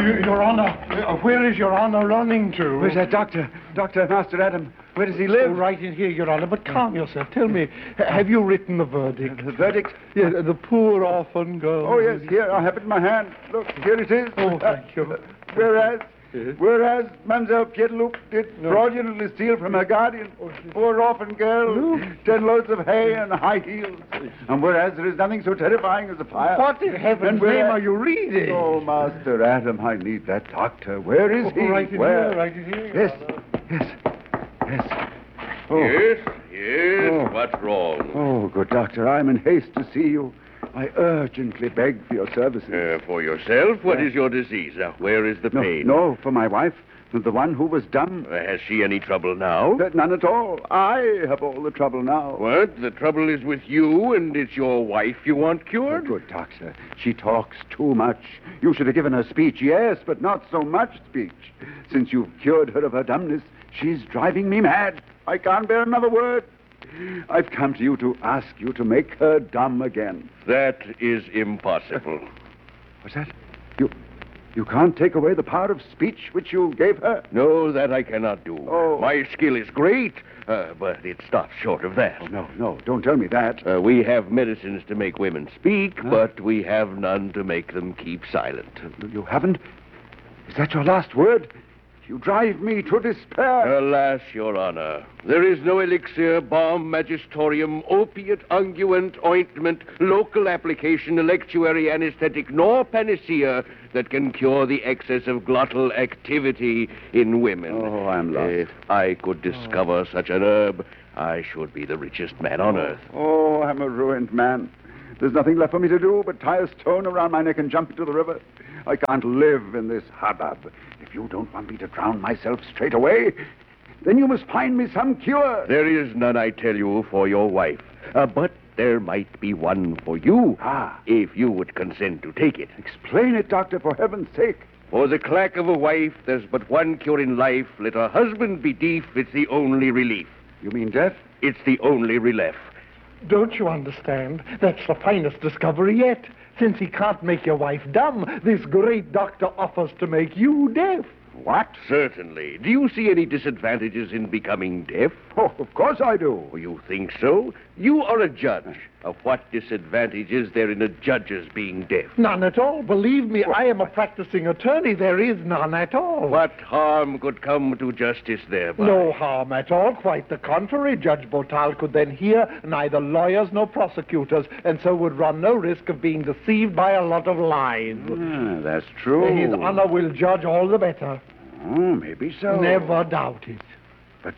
Your Honor, where is Your Honor running to? Where's that doctor? Dr. Master Adam. Where does he live? Right in here, Your Honor. But calm yourself. Tell me, have you written the verdict? The verdict? Yeah, the poor orphan girl. Oh, yes, here. I have it in my hand. Look, here it is. Oh, thank you. Whereas Mademoiselle Piedloup did fraudulently steal from her guardian, poor orphan girl, 10 loads of hay and high heels. And whereas there is nothing so terrifying as a fire. What in heaven's name are you reading? Oh, Master Adam, I need that doctor. Where is he? Right in Where? here, right in here. Yes. Oh. Yes. Oh. What's wrong? Oh, good doctor, I'm in haste to see you. I urgently beg for your services. For yourself? What is your disease? Where is the pain? No, for my wife, the one who was dumb. Has she any trouble now? None at all. I have all the trouble now. What? The trouble is with you, and it's your wife you want cured? Good doctor, she talks too much. You should have given her speech, yes, but not so much speech. Since you've cured her of her dumbness, she's driving me mad. I can't bear another word. I've come to you to ask you to make her dumb again. That is impossible. What's that? You can't take away the power of speech which you gave her? No, that I cannot do. Oh. My skill is great, but it stops short of that. Oh, no, don't tell me that. We have medicines to make women speak, but we have none to make them keep silent. You haven't? Is that your last word? You drive me to despair. Alas, Your Honor, there is no elixir, balm, magistorium, opiate, unguent, ointment, local application, electuary, anesthetic, nor panacea that can cure the excess of glottal activity in women. Oh, I'm lost. If I could discover such an herb, I should be the richest man on earth. Oh, I'm a ruined man. There's nothing left for me to do but tie a stone around my neck and jump into the river. I can't live in this hubbub. If you don't want me to drown myself straight away, then you must find me some cure. There is none, I tell you, for your wife. But there might be one for you, if you would consent to take it. Explain it, doctor, for heaven's sake. For the clack of a wife, there's but one cure in life. Let her husband be deaf, it's the only relief. You mean death? It's the only relief. Don't you understand? That's the finest discovery yet. Since he can't make your wife dumb, this great doctor offers to make you deaf. What? Certainly. Do you see any disadvantages in becoming deaf? Oh, of course I do. Oh, you think so? You are a judge. Of what disadvantage is there in a judge's being deaf? None at all. Believe me, I am a practicing attorney. There is none at all. What harm could come to justice thereby? No harm at all. Quite the contrary. Judge Botal could then hear neither lawyers nor prosecutors, and so would run no risk of being deceived by a lot of lies. That's true. His honor will judge all the better. Oh, maybe so. Never doubt it. But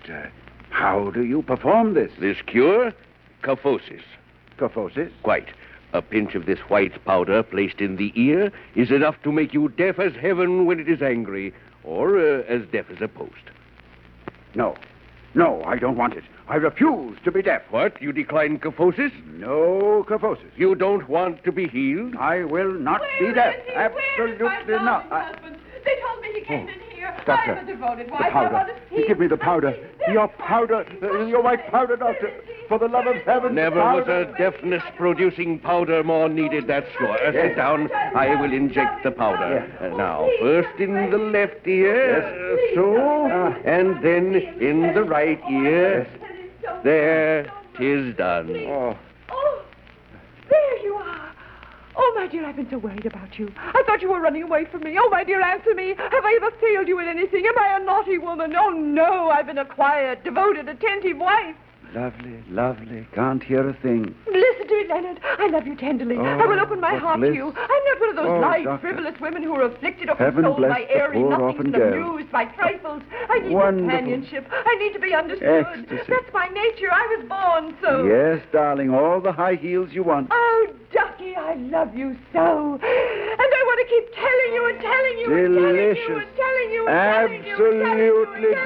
how do you perform this? This cure? Kyphosis. Kyphosis? Quite. A pinch of this white powder placed in the ear is enough to make you deaf as heaven when it is angry, or as deaf as a post. No, I don't want it. I refuse to be deaf. What? You decline kyphosis? No kyphosis. You don't want to be healed? I will not Where be deaf. is he? Absolutely Where is my not. darling husband? They told me he came in here. Doctor, I am a devoted the wife. I powder. want to see Give me the him. powder. Your powder. Your white powder, doctor. For the love of heaven. Never was a deafness-producing powder more needed, that's sure. Sit down. I will inject the powder. Now, first in the left ear, so, and then in the right ear. There, 'tis done. Oh. Oh, there you are. Oh, my dear, I've been so worried about you. I thought you were running away from me. Oh, my dear, answer me. Have I ever failed you in anything? Am I a naughty woman? Oh, no, I've been a quiet, devoted, attentive wife. Lovely. Can't hear a thing. Listen to me, Leonard. I love you tenderly. Oh, I will open my what heart bliss. to you. I'm not one of those light, Doctor. frivolous women who are afflicted or Heaven consoled bless by the airy poor nothings orphan and girl. amused by trifles. I need Wonderful. companionship. I need to be understood. Ecstasy. That's my nature. I was born so. Yes, darling, all the high heels you want. Oh, Ducky, I love you so. And I want to keep telling you and telling you and telling you Delicious. and telling you and telling you and telling you. Absolutely